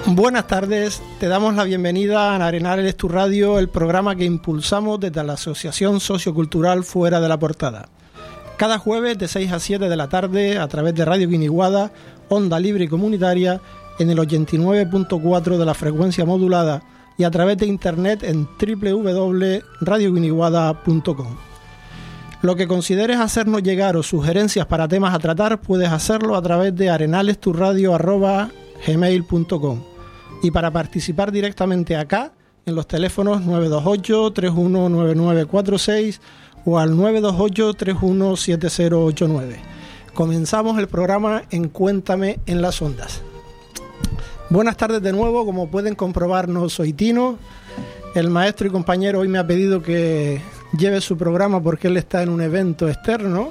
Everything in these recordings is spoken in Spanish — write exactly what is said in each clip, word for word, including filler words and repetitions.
Buenas tardes, te damos la bienvenida a Arenales es tu radio, el programa que impulsamos desde la Asociación Sociocultural Fuera de la Portada. Cada jueves de seis a siete de la tarde a través de Radio Guiniguada, onda libre y comunitaria, en el ochenta y nueve punto cuatro de la frecuencia modulada y a través de internet en doble u doble u doble u punto radio guiniguada punto com. Lo que consideres hacernos llegar o sugerencias para temas a tratar, puedes hacerlo a través de arenalesturradio arroba gmail punto com. Y para participar directamente acá, en los teléfonos nueve dos ocho, tres uno nueve nueve cuatro seis o al nueve dos ocho, tres uno siete cero ocho nueve. Comenzamos el programa en Cuéntame en las Ondas. Buenas tardes de nuevo, como pueden comprobarnos, soy Tino. El maestro y compañero hoy me ha pedido que lleve su programa porque él está en un evento externo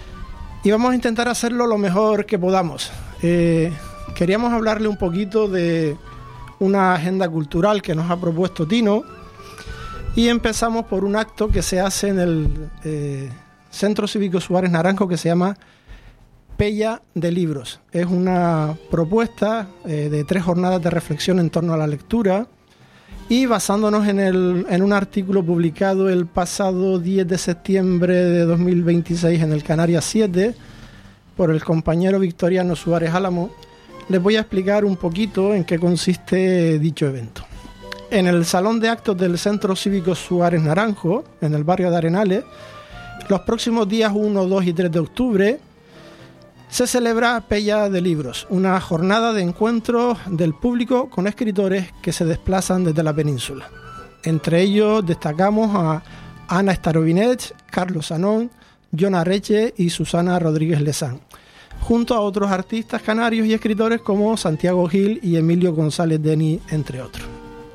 y vamos a intentar hacerlo lo mejor que podamos. Eh, queríamos hablarle un poquito de una agenda cultural que nos ha propuesto Tino y empezamos por un acto que se hace en el eh, Centro Cívico Suárez Naranjo que se llama Pella de Libros. Es una propuesta eh, de tres jornadas de reflexión en torno a la lectura y basándonos en, el, en un artículo publicado el pasado diez de septiembre de dos mil veintiséis en el Canarias siete por el compañero Victoriano Suárez Álamo, les voy a explicar un poquito en qué consiste dicho evento. En el Salón de Actos del Centro Cívico Suárez Naranjo, en el barrio de Arenales, los próximos días uno, dos y tres de octubre, se celebra Pella de Libros, una jornada de encuentros del público con escritores que se desplazan desde la península. Entre ellos destacamos a Ana Starovinets, Carlos Sanón, Jon Arreche y Susana Rodríguez Lezán, junto a otros artistas canarios y escritores como Santiago Gil y Emilio González Denis, entre otros.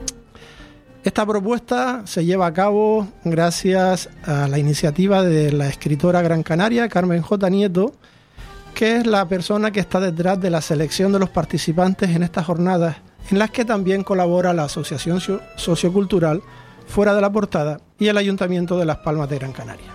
Esta propuesta se lleva a cabo gracias a la iniciativa de la escritora gran canaria Carmen J. Nieto, que es la persona que está detrás de la selección de los participantes en estas jornadas, en las que también colabora la Asociación Sociocultural Fuera de la Portada y el Ayuntamiento de Las Palmas de Gran Canaria.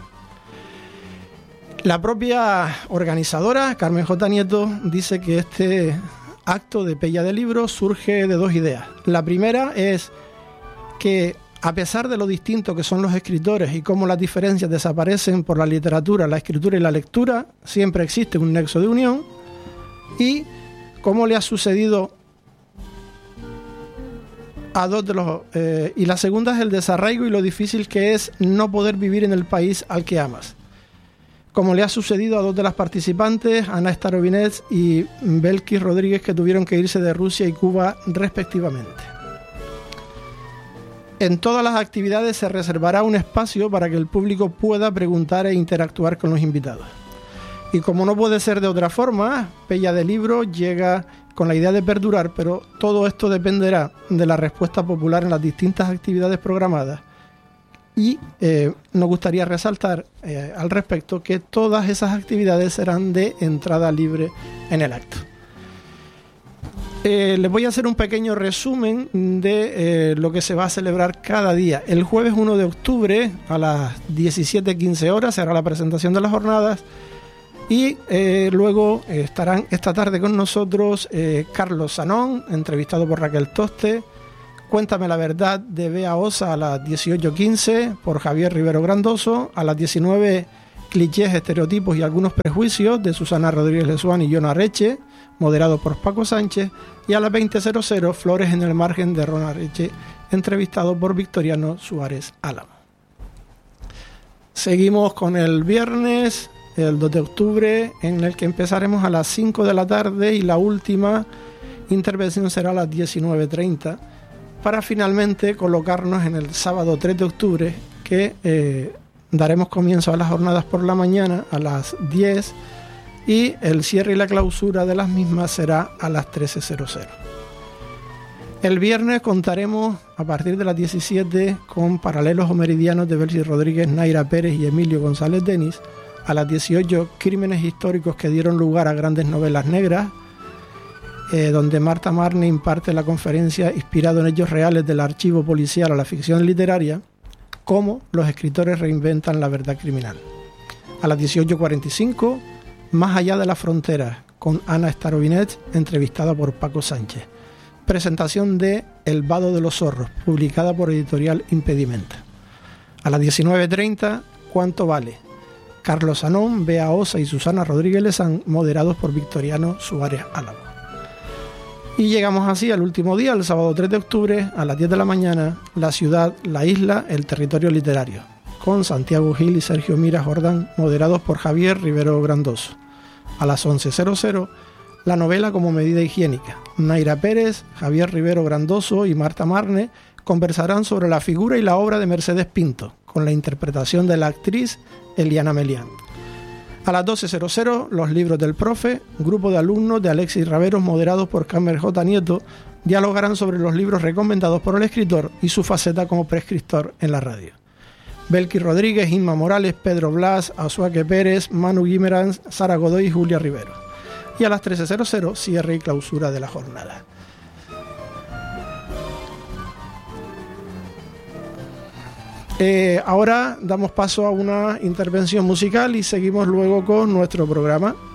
La propia organizadora, Carmen J. Nieto, dice que este acto de Pella de Libros surge de dos ideas. La primera es que, a pesar de lo distinto que son los escritores y cómo las diferencias desaparecen por la literatura, la escritura y la lectura, siempre existe un nexo de unión. Y cómo le ha sucedido a dos de los... Eh, y la segunda es el desarraigo y lo difícil que es no poder vivir en el país al que amas, como le ha sucedido a dos de las participantes, Ana Starovinets y Belkis Rodríguez, que tuvieron que irse de Rusia y Cuba respectivamente. En todas las actividades se reservará un espacio para que el público pueda preguntar e interactuar con los invitados. Y como no puede ser de otra forma, Pella de Libros llega con la idea de perdurar, pero todo esto dependerá de la respuesta popular en las distintas actividades programadas. Y eh, nos gustaría resaltar eh, al respecto que todas esas actividades serán de entrada libre en el acto. Eh, les voy a hacer un pequeño resumen de eh, lo que se va a celebrar cada día. El jueves uno de octubre a las diecisiete quince horas será la presentación de las jornadas y eh, luego eh, estarán esta tarde con nosotros eh, Carlos Sanón, entrevistado por Raquel Toste. Cuéntame la verdad de Bea Osa a las dieciocho quince por Javier Rivero Grandoso, a las diecinueve Clichés, estereotipos y algunos prejuicios de Susana Rodríguez Lezán y Jon Arreche, moderado por Paco Sánchez, y a las veinte Flores en el margen de Jon Arreche, entrevistado por Victoriano Suárez Álamo. Seguimos con el viernes, el dos de octubre, en el que empezaremos a las cinco de la tarde y la última intervención será a las diecinueve treinta. Para finalmente colocarnos en el sábado tres de octubre, que eh, daremos comienzo a las jornadas por la mañana a las diez y el cierre y la clausura de las mismas será a las trece. El viernes contaremos a partir de las diecisiete con Paralelos o Meridianos de Belkis Rodríguez, Naira Pérez y Emilio González Denis. A las dieciocho, Crímenes históricos que dieron lugar a grandes novelas negras, Eh, donde Marta Marne imparte la conferencia inspirado en hechos reales del archivo policial a la ficción literaria, cómo los escritores reinventan la verdad criminal. A las dieciocho cuarenta y cinco, Más allá de las fronteras, con Ana Starovinets, entrevistada por Paco Sánchez. presentación de El vado de los zorros, publicada por Editorial Impedimenta. A las diecinueve treinta, ¿Cuánto vale? Carlos Anón, Bea Osa y Susana Rodríguez Lezán, moderados por Victoriano Suárez Álamo. Y llegamos así al último día, el sábado tres de octubre, a las diez de la mañana, La ciudad, la isla, el territorio literario, con Santiago Gil y Sergio Mira Jordán, moderados por Javier Rivero Grandoso. A las once cero, La novela como medida higiénica. Naira Pérez, Javier Rivero Grandoso y Marta Marne conversarán sobre la figura y la obra de Mercedes Pinto, con la interpretación de la actriz Eliana Melián. A las doce cero, Los libros del profe, grupo de alumnos de Alexis Raveros, moderados por Carmen J. Nieto, dialogarán sobre los libros recomendados por el escritor y su faceta como prescriptor en la radio. Belki Rodríguez, Inma Morales, Pedro Blas, Asuaque Pérez, Manu Guimerán, Sara Godoy y Julia Rivero. Y a las trece cero, cierre y clausura de la jornada. Eh, ahora damos paso a una intervención musical y seguimos luego con nuestro programa.